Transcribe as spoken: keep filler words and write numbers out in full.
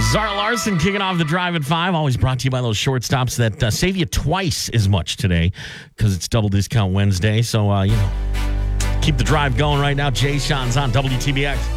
Zara Larson kicking off the drive at five. Always brought to you by those shortstops that uh, save you twice as much today because it's Double Discount Wednesday. So, uh, you know, keep the drive going right now. Jay Sean's on W T B X.